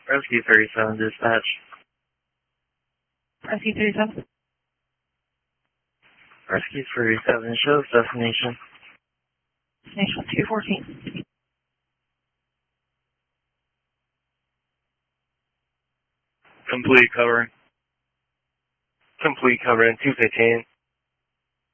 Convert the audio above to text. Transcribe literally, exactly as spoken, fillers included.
Rescue thirty-seven dispatch. Rescue thirty-seven. Rescue thirty-seven shows destination. Destination two fourteen. Complete covering. Complete covering two fifteen.